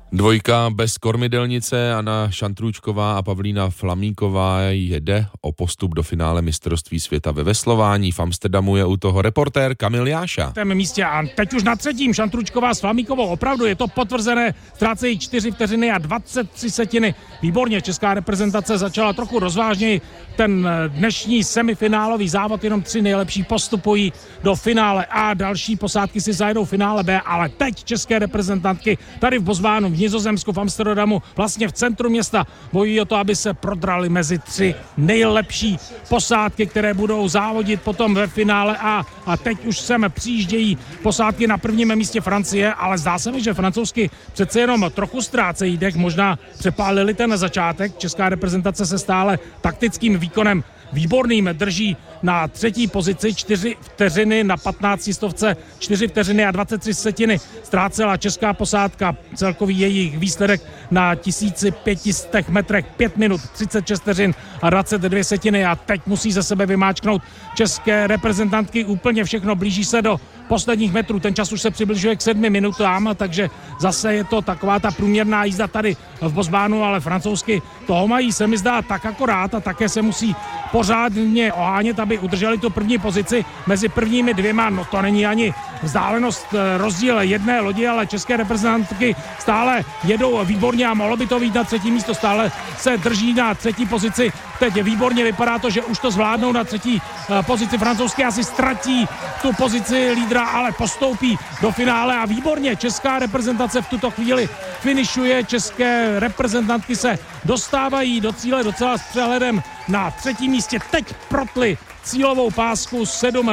Dvojka bez kormidelnice, Anna Šantrůčková a Pavlína Flamíková jede o postup do finále mistrovství světa ve veslování. V Amsterdamu je u toho reportér Kamil Jáša. V tom místě a teď už na třetím Šantrůčková s Flamíkovou, opravdu je to potvrzené, ztrácejí 4 vteřiny a 23 setiny. Výborně, česká reprezentace začala trochu rozvážněji ten dnešní semifinálový závod, jenom 3 nejlepší postupují do finále A, další posádky si zajedou finále B, ale teď české reprezentantky tady v Bosvánu, v Nizozemsku, v Amsterdamu, vlastně v centru města bojují o to, aby se prodrali mezi 3 nejlepší posádky, které budou závodit potom ve finále A. A teď už sem přijíždějí posádky na prvním místě Francie, ale zdá se mi, že francouzsky přece jenom trochu ztrácejí dech, možná přepálili ten začátek. Česká reprezentace se stále taktickým výkonem výborným drží na třetí pozici, 4 vteřiny na 15 stovce, 4 vteřiny a 23 setiny ztrácela česká posádka. Celkový jejich výsledek na 1500 metrech 5 minut, 36 vteřin a 22 setiny a teď musí ze sebe vymáčknout české reprezentantky úplně všechno, blíží se do posledních metrů, ten čas už se přibližuje k 7 minutám, takže zase je to taková ta průměrná jízda tady v Bosvánu, ale francouzsky toho mají, se mi zdá, tak akorát a také se musí pořádně ohánět, aby udrželi tu první pozici mezi prvními dvěma, no to není ani vzdálenost, rozdíl jedné lodi, ale české reprezentantky stále jedou výborně a mohlo by to být na třetí místo, stále se drží na třetí pozici, teď výborně vypadá to, že už to zvládnou na třetí pozici, francouzské asi ztratí tu pozici lídra, ale postoupí do finále a výborně česká reprezentace v tuto chvíli finišuje, české reprezentantky se dostávají do cíle docela s přehledem na třetím místě, teď protli cílovou pásku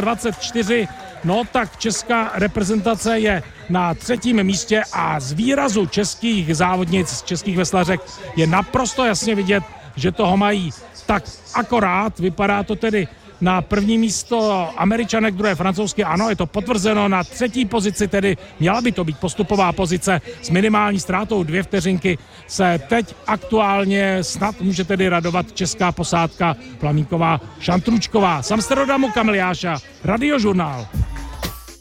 7:24, no tak česká reprezentace je na třetím místě a z výrazu českých závodnic, českých veslařek je naprosto jasně vidět, že toho mají tak akorát, vypadá to tedy na první místo Američanek, druhé francouzské, ano, je to potvrzeno, na třetí pozici tedy měla by to být postupová pozice s minimální ztrátou 2 vteřinky, se teď aktuálně snad může tedy radovat česká posádka Flamíková Šantrůčková. Z Amsterdamu Kamil Jáša, Radiožurnál.